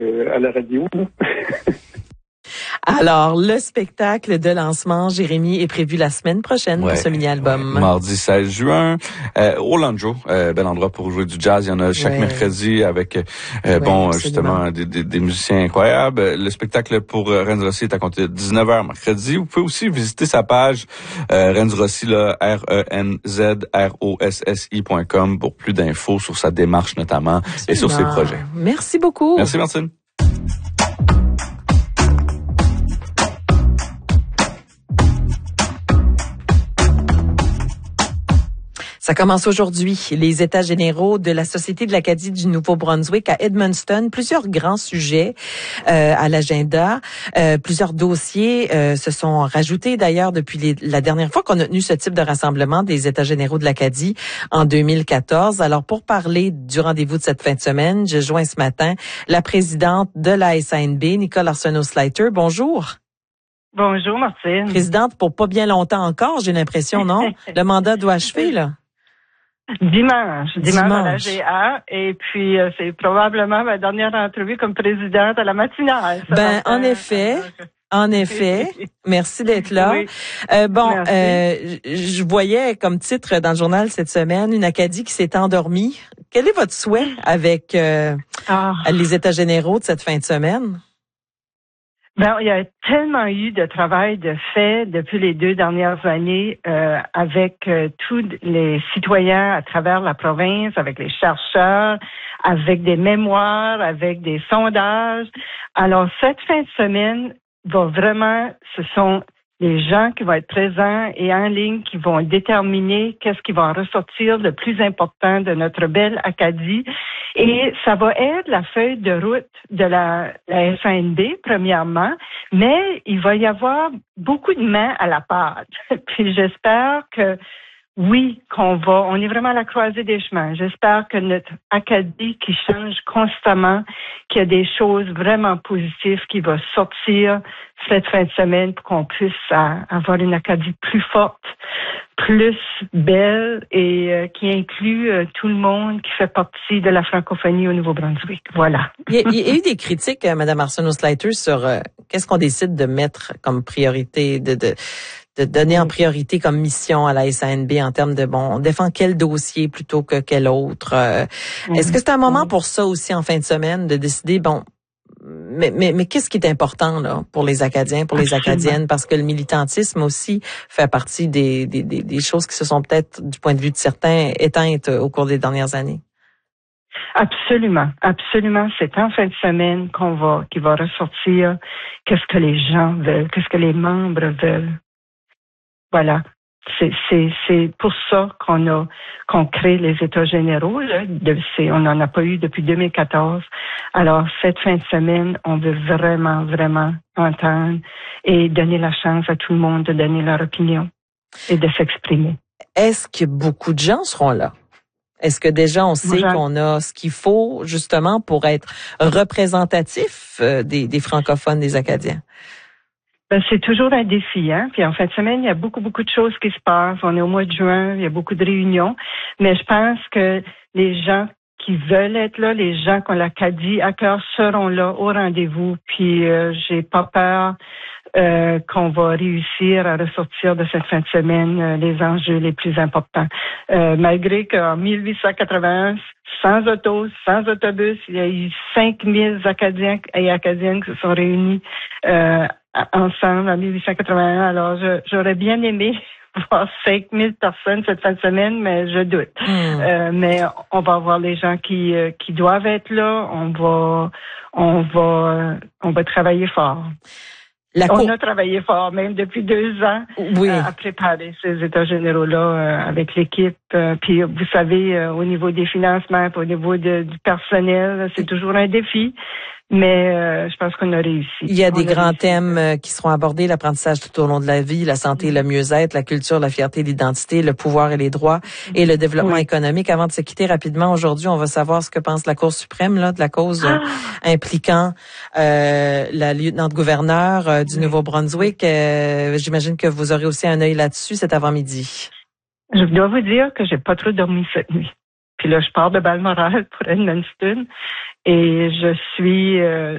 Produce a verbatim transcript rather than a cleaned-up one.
euh, à la radio. Alors, le spectacle de lancement, Jérémy, est prévu la semaine prochaine ouais, pour ce mini-album. Ouais. Mardi seize juin, euh, au Lanjo, euh, bel endroit pour jouer du jazz. Il y en a chaque ouais. mercredi avec, euh, ouais, bon, absolument. justement, des, des, des musiciens incroyables. Le spectacle pour euh, Renz Rossi est à compter de dix-neuf heures mercredi. Vous pouvez aussi visiter sa page euh, Renz Rossi, là, R E N Z R O S S I point com pour plus d'infos sur sa démarche notamment absolument. Et sur ses projets. Merci beaucoup. Merci Martine. Ça commence aujourd'hui, les états généraux de la Société de l'Acadie du Nouveau-Brunswick à Edmundston. Plusieurs grands sujets euh, à l'agenda, euh, plusieurs dossiers euh, se sont rajoutés d'ailleurs depuis les, la dernière fois qu'on a tenu ce type de rassemblement des états généraux de l'Acadie en deux mille quatorze. Alors pour parler du rendez-vous de cette fin de semaine, je joins ce matin la présidente de la S A N B, Nicole Arsenault-Slater. Bonjour. Bonjour Martine. Présidente pour pas bien longtemps encore, j'ai l'impression, non? Le mandat doit achever, là. Dimanche, dimanche, dimanche à la G A, et puis euh, c'est probablement ma dernière entrevue comme présidente à la matinale. Ben, donc, en euh, effet, euh, en effet, merci d'être là. Oui. Euh, bon, euh, je voyais comme titre dans le journal cette semaine une Acadie qui s'est endormie. Quel est votre souhait avec euh, ah. les états généraux de cette fin de semaine? Ben, il y a tellement eu de travail de fait depuis les deux dernières années euh, avec euh, tous les citoyens à travers la province, avec les chercheurs, avec des mémoires, avec des sondages. Alors, cette fin de semaine va vraiment, ce sont les gens qui vont être présents et en ligne qui vont déterminer qu'est-ce qui va en ressortir le plus important de notre belle Acadie. Et ça va être la feuille de route de la, la S A N B, premièrement, mais il va y avoir beaucoup de mains à la pâte. Puis j'espère que oui, qu'on va, on est vraiment à la croisée des chemins. J'espère que notre Acadie qui change constamment, qu'il y a des choses vraiment positives qui vont sortir cette fin de semaine pour qu'on puisse à, avoir une Acadie plus forte, plus belle et euh, qui inclut euh, tout le monde qui fait partie de la francophonie au Nouveau-Brunswick. Voilà. Il y a, il y a eu des critiques, euh, Mme Arsenault-Slater, sur euh, qu'est-ce qu'on décide de mettre comme priorité, de, de de donner en priorité comme mission à la S A N B en termes de, bon, on défend quel dossier plutôt que quel autre. Euh, mmh. Est-ce que c'est un moment pour ça aussi en fin de semaine de décider, bon, mais, mais, mais qu'est-ce qui est important là pour les Acadiens, pour les Absolument. Acadiennes, parce que le militantisme aussi fait partie des, des, des, des choses qui se sont peut-être, du point de vue de certains, éteintes au cours des dernières années. Absolument, absolument. C'est en fin de semaine qu'on va, qui va ressortir qu'est-ce que les gens veulent, qu'est-ce que les membres veulent. Voilà. C'est, c'est, c'est pour ça qu'on a, qu'on crée les États généraux, là. De, c'est, on n'en a pas eu depuis deux mille quatorze. Alors, cette fin de semaine, on veut vraiment, vraiment entendre et donner la chance à tout le monde de donner leur opinion et de s'exprimer. Est-ce que beaucoup de gens seront là? Est-ce que déjà on sait Moi, qu'on a ce qu'il faut, justement, pour être représentatif des, des francophones, des Acadiens? Ben, c'est toujours un défi, hein. Puis en fin de semaine, il y a beaucoup, beaucoup de choses qui se passent. On est au mois de juin, il y a beaucoup de réunions. Mais je pense que les gens qui veulent être là, les gens qui ont l'Acadie à cœur seront là au rendez-vous. Puis euh, j'ai pas peur euh, qu'on va réussir à ressortir de cette fin de semaine euh, les enjeux les plus importants. Euh, malgré qu'en mille huit cent quatre-vingt-un, sans auto, sans autobus, il y a eu cinq mille Acadiens et Acadiennes qui se sont réunis euh, ensemble en mille huit cent quatre-vingt-un. Alors, je, j'aurais bien aimé voir cinq mille personnes cette fin de semaine, mais je doute. Mmh. Euh, mais on va avoir les gens qui euh, qui doivent être là. On va on va on va travailler fort. La on co- a travaillé fort, même depuis deux ans, oui. euh, à préparer ces États généraux-là euh, avec l'équipe. Euh, puis, vous savez, euh, au niveau des financements, au niveau de, du personnel, c'est toujours un défi. Mais euh, je pense qu'on a réussi. Il y a on des a grands réussi. thèmes euh, qui seront abordés, l'apprentissage tout au long de la vie, la santé et le mieux-être, la culture, la fierté, l'identité, le pouvoir et les droits et le développement oui. économique. Avant de se quitter rapidement, aujourd'hui, on va savoir ce que pense la Cour suprême là de la cause ah. euh, impliquant euh, la lieutenant-gouverneure euh, du oui. Nouveau-Brunswick. Euh, j'imagine que vous aurez aussi un œil là-dessus cet avant-midi. Je dois vous dire que j'ai pas trop dormi cette nuit. Puis là, je pars de Balmoral pour Edmundston et je suis euh,